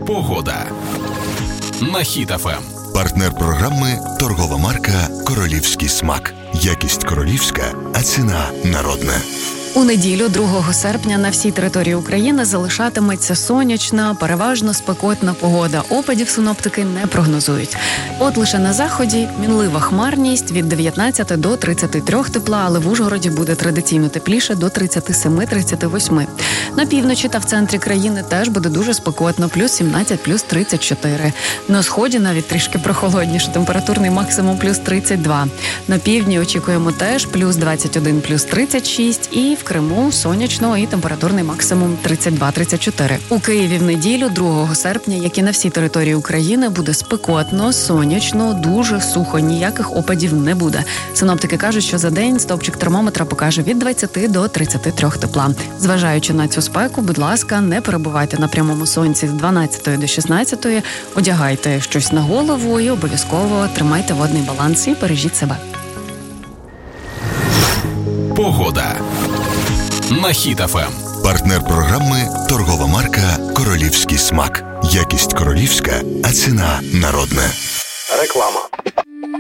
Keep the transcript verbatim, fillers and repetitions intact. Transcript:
Погода на Хіт еф ем. Партнер програми – торгова марка «Королівський смак». Якість королівська, а ціна народна. У неділю, другого серпня, на всій території України залишатиметься сонячна, переважно спекотна погода. Опадів синоптики не прогнозують. От лише на заході мінлива хмарність від дев'ятнадцяти до тридцяти трьох тепла, але в Ужгороді буде традиційно тепліше до тридцяти семи - тридцяти восьми. На півночі та в центрі країни теж буде дуже спекотно, плюс сімнадцять, плюс тридцять чотири. На сході навіть трішки прохолодніше, температурний максимум плюс тридцять два. На півдні очікуємо теж плюс двадцять один, плюс тридцять шість і в Криму сонячно і температурний максимум тридцять два - тридцять чотири. У Києві в неділю, другого серпня, як і на всій території України, буде спекотно, сонячно, дуже сухо, ніяких опадів не буде. Синоптики кажуть, що за день стовпчик термометра покаже від двадцяти до тридцяти трьох тепла. Зважаючи на цю спеку, будь ласка, не перебувайте на прямому сонці з дванадцятої до шістнадцятої, одягайте щось на голову і обов'язково тримайте водний баланс і бережіть себе. Погода на Хіт еф ем. Партнер програми – торгова марка «Королівський смак». Якість королівська, а ціна народна. Реклама.